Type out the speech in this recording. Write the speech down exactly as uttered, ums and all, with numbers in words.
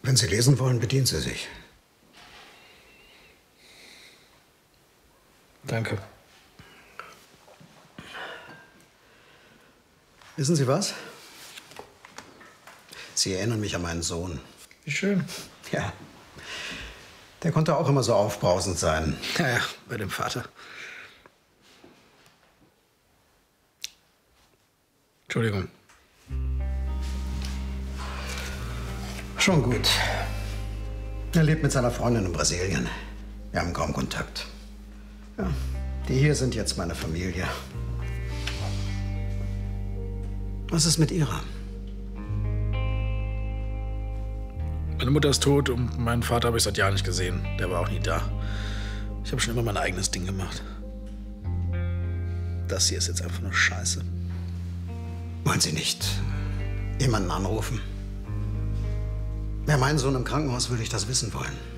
Wenn Sie lesen wollen, bedienen Sie sich. Danke. Wissen Sie was? Sie erinnern mich an meinen Sohn. Wie schön. Ja. Der konnte auch immer so aufbrausend sein. Ja, ja, bei dem Vater. Entschuldigung. Schon gut. Er lebt mit seiner Freundin in Brasilien. Wir haben kaum Kontakt. Ja, die hier sind jetzt meine Familie. Was ist mit Ihrer? Meine Mutter ist tot und meinen Vater habe ich seit Jahren nicht gesehen. Der war auch nie da. Ich habe schon immer mein eigenes Ding gemacht. Das hier ist jetzt einfach nur Scheiße. Wollen Sie nicht jemanden anrufen? Wäre mein Sohn im Krankenhaus, würde ich das wissen wollen.